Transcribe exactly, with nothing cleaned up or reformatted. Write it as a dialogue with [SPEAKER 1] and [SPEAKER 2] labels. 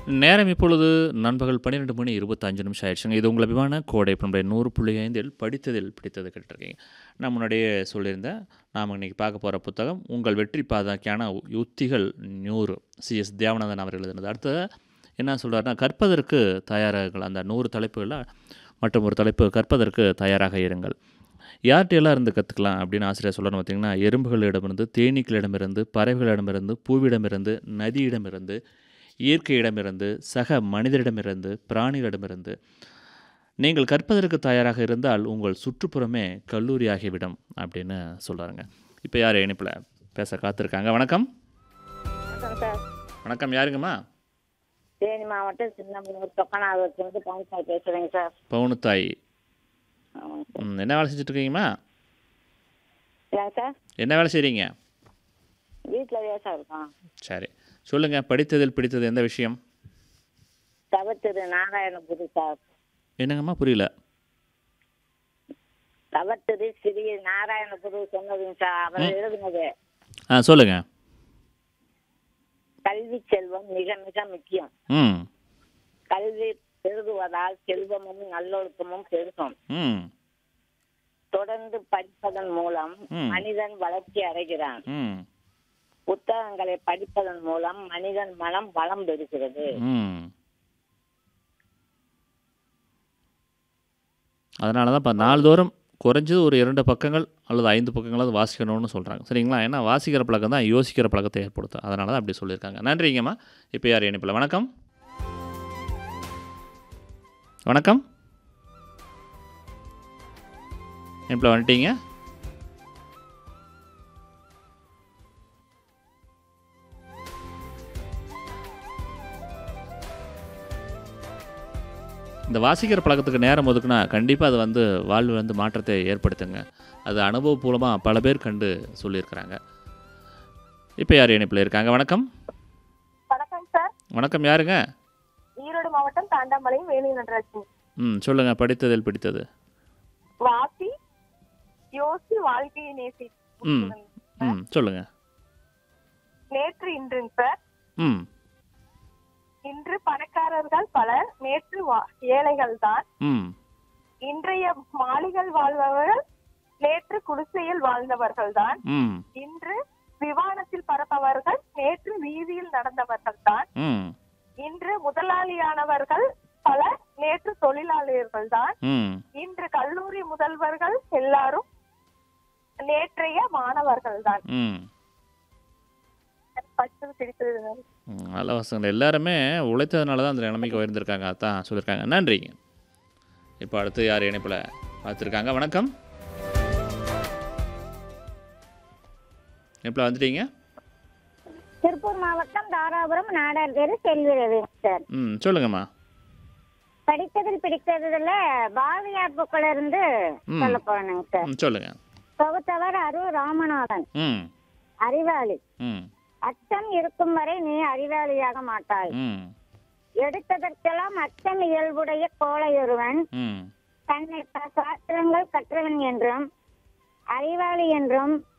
[SPEAKER 1] நேரம் இப்பொழுது நண்பகல் பன்னிரண்டு மணி இருபத்தஞ்சு நிமிஷம் ஆயிடுச்சுங்க. இது உங்கள் அபிமான கோடை பண்பை நூறு புள்ளி ஐந்தில் படித்ததில் பிடித்தது கேட்டிருக்கீங்க. நான் முன்னாடியே சொல்லியிருந்தேன். நாம் இன்னைக்கு பார்க்க போகிற புத்தகம் உங்கள் வெற்றி பாதைக்கான யுத்திகள் நூறு. சிஎஸ் தேவநாதன் அவர் எழுதினது. அடுத்தது என்ன சொல்கிறாருன்னா, கற்பதற்கு தயாராகுங்கள். அந்த நூறு தலைப்புகளில் மற்றும் ஒரு தலைப்பு கற்பதற்கு தயாராக இருங்கள். யார்கிட்டையெல்லாம் இருந்து கற்றுக்கலாம் அப்படின்னு ஆசிரியர் சொல்லணும் பார்த்திங்கன்னா, எறும்புகளிடமிருந்து, தேனீக்களிடமிருந்து, பறவைகளிடமிருந்து, பூவிடமிருந்து, நதியிடமிருந்து, இயற்கையிடமிருந்து, சக மனிதரிடமிருந்து, பிராணிகளிடமிருந்து. நீங்கள் கற்பதற்கு தயாராக இருந்தால் உங்கள் சுற்றுப்புறமே கல்லூரியாகிவிடும் அப்படின்னு சொல்கிறாருங்க. இப்போ யார் இணைப்பில் பேச காத்திருக்காங்க? வணக்கம்.
[SPEAKER 2] வணக்கம் சார்.
[SPEAKER 1] வணக்கம், யாருங்கம்மா?
[SPEAKER 2] தேனி மாவட்டம் சின்னமனூர் தொக்கனாவூர்லேருந்து பவுன்சாய் பேசுகிறேங்க சார்.
[SPEAKER 1] பவுனுத்தாய்.
[SPEAKER 2] ஆமாங்க சார்.
[SPEAKER 1] ம் என்ன வேலை செஞ்சுட்ருக்கீங்கம்மா?
[SPEAKER 2] ஏங்க சார்,
[SPEAKER 1] என்ன வேலை செய்கிறீங்க?
[SPEAKER 2] வீட்டில் விவசாயம் இருக்கோம்.
[SPEAKER 1] சரி, சொல்லுங்கள். படித்ததில் பிடித்தது எந்த விஷயம்?
[SPEAKER 2] தவத்திரு நாராயணபுரி சார்.
[SPEAKER 1] என்னங்கம்மா, புரியல.
[SPEAKER 2] தவத்திரு ஸ்ரீ நாராயணபுரி சொன்னதுங்க சார், அவர் எழுதுனது.
[SPEAKER 1] ஆ சொல்லுங்கள்.
[SPEAKER 2] கல்வி செல்வம் மிக மிக முக்கியம்.
[SPEAKER 1] ம்
[SPEAKER 2] கல்வி பெருகுவதால் செல்வமும் நல்லொழுக்கமும் பெருகும்.
[SPEAKER 1] ம்
[SPEAKER 2] தொடர்ந்து படிப்பதன் மூலம்
[SPEAKER 1] ம்.
[SPEAKER 2] மனிதன் வளர்ச்சி அடைகிறான்.
[SPEAKER 1] ம்
[SPEAKER 2] புத்தகங்களை படிப்பதன் மூலம் மனிதன் மனம் வளம் பெறுகிறது.
[SPEAKER 1] ம் அதனால தான் இப்போ நாள்தோறும் குறைஞ்சது ஒரு இரண்டு பக்கங்கள் அல்லது ஐந்து பக்கங்களாவது வாசிக்கணும்னு சொல்கிறாங்க. சரிங்களா? ஏன்னா வாசிக்கிற பழக்கம் தான் யோசிக்கிற பழக்கத்தை ஏற்படுத்தும். அதனால தான் அப்படி சொல்லியிருக்காங்க. நன்றிங்கம்மா. இப்போ யார் இணைப்பில்? வணக்கம். வணக்கம். இணைப்பில் வந்துட்டீங்க. இந்த வாசிக்கிற பழக்கத்துக்கு நேரம் ஒதுக்குனா கண்டிப்பாக அது வந்து வாழ்வில் வந்து மாற்றத்தை ஏற்படுத்துங்க. அது அனுபவபூர்வமாக பல பேர் கண்டு சொல்லியிருக்கிறாங்க. இப்போ யார் இணைப்பில் இருக்காங்க? வணக்கம்.
[SPEAKER 3] வணக்கம் சார்.
[SPEAKER 1] வணக்கம், யாருங்க?
[SPEAKER 3] ஈரோடு மாவட்டம் தாண்டாமலை வேலி நடராஜன்.
[SPEAKER 1] ம் சொல்லுங்கள். படித்ததில் பிடித்தது?
[SPEAKER 3] வாசி யோசி வாழ்க்கையை நேசி.
[SPEAKER 1] ம் ம் சொல்லுங்கள்.
[SPEAKER 3] நேற்று இன்றுங்க சார்.
[SPEAKER 1] ம்
[SPEAKER 3] இன்று பணக்காரர்கள் பலர், நேற்று ஏழைகள் தான்.
[SPEAKER 1] ம்
[SPEAKER 3] இன்றைய மாளிகள் வாழ்பவர்கள் நேற்று குடிசையில் வாழ்ந்தவர்கள் தான்.
[SPEAKER 1] ம்
[SPEAKER 3] இன்று விமானத்தில் பறப்பவர்கள் நேற்று வீதியில் நடந்தவர்கள் தான்.
[SPEAKER 1] ம்
[SPEAKER 3] இன்று முதலாளியானவர்கள் பலர் நேற்று தொழிலாளர்கள் தான்.
[SPEAKER 1] ம்
[SPEAKER 3] இன்று கல்லூரி முதல்வர்கள் எல்லாரும் நேற்றைய மாணவர்கள் தான்.
[SPEAKER 1] ம்
[SPEAKER 3] படித்தது பிடித்தது.
[SPEAKER 1] ம், நல்ல வசங்கள். எல்லாருமே உழைத்ததுனால தான் அந்த நிலைமைக்கு உயர்ந்திருக்காங்க. அதான் சொல்லியிருக்காங்க. நன்றிங்க. இப்போ அடுத்து யார் இணைப்பில் பார்த்துருக்காங்க? வணக்கம். இணைப்பில் வந்துட்டீங்க.
[SPEAKER 4] திருப்பூர் மாவட்டம் தாராபுரம் நாடார் பேரு செல்வி ரவி சார்.
[SPEAKER 1] ம் சொல்லுங்கம்மா.
[SPEAKER 4] படித்ததில் பிடித்ததுல பாரதியார் புக்ல இருந்து
[SPEAKER 1] ம்.
[SPEAKER 4] சொல்ல போறேங்க சார்.
[SPEAKER 1] ம் சொல்லுங்கள்.
[SPEAKER 4] தொகுத்தவர் அரு ராமநாதன்.
[SPEAKER 1] ம்
[SPEAKER 4] அறிவாளி.
[SPEAKER 1] ம்
[SPEAKER 4] அச்சம் இருக்கும் வரை நீ அறிவாளியாக மாட்டாய்.
[SPEAKER 1] ம்
[SPEAKER 4] எடுத்ததற்கெல்லாம் அச்சம் இயல்புடைய கோழையொருவன்
[SPEAKER 1] ம்
[SPEAKER 4] தன்னை பல சாஸ்திரங்கள் கற்றவன் என்றும் அறிவாளி என்றும்